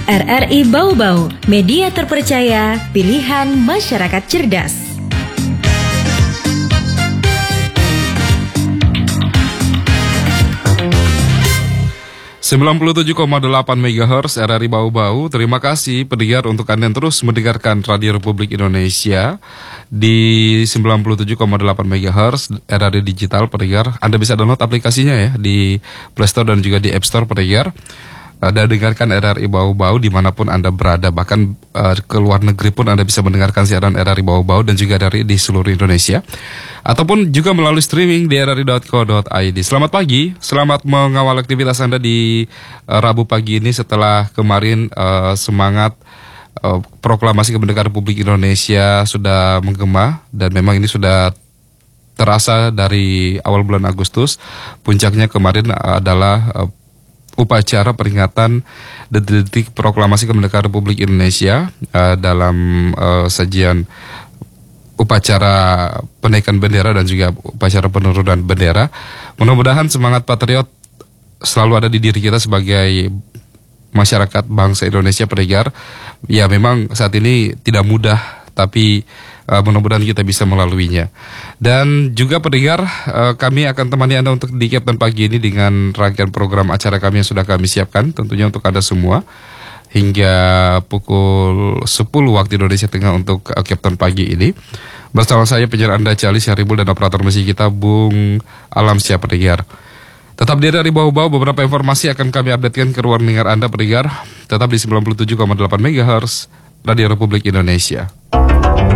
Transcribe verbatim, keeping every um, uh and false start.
R R I Bau-Bau, media terpercaya, pilihan masyarakat cerdas. sembilan puluh tujuh koma delapan megahertz R R I Bau-Bau. Terima kasih pendengar untuk Anda yang terus mendengarkan Radio Republik Indonesia di sembilan puluh tujuh koma delapan megahertz R R I Digital pendengar. Anda bisa download aplikasinya ya di Play Store dan juga di App Store pendengar. Dan dengarkan R R I Bau-Bau dimanapun Anda berada. Bahkan uh, ke luar negeri pun Anda bisa mendengarkan siaran R R I Bau-Bau dan juga dari di seluruh Indonesia. Ataupun juga melalui streaming di r r i dot co dot i d. Selamat pagi, selamat mengawal aktivitas Anda di uh, Rabu pagi ini setelah kemarin uh, semangat uh, proklamasi kemerdekaan Republik Indonesia sudah menggema. Dan memang ini sudah terasa dari awal bulan Agustus. Puncaknya kemarin uh, adalah uh, upacara peringatan detik-detik proklamasi kemerdekaan Republik Indonesia uh, dalam uh, sajian upacara penaikan bendera dan juga upacara penurunan bendera. Mudah-mudahan semangat patriot selalu ada di diri kita sebagai masyarakat bangsa Indonesia pendengar. Ya memang saat ini tidak mudah, tapi uh, mudah-mudahan kita bisa melaluinya. Dan juga pendengar, uh, kami akan temani Anda untuk di Captain Pagi ini dengan rangkaian program acara kami yang sudah kami siapkan tentunya untuk Anda semua hingga pukul sepuluh waktu Indonesia Tengah untuk uh, Captain Pagi ini. Bersama saya penyiar Anda Cali Syaribul dan operator mesin kita Bung Alam Siap pendengar. Tetap di dari Bau-Bau, beberapa informasi akan kami updatekan ke ruang dengar Anda pendengar. Tetap di sembilan puluh tujuh koma delapan megahertz Radio Republik Indonesia.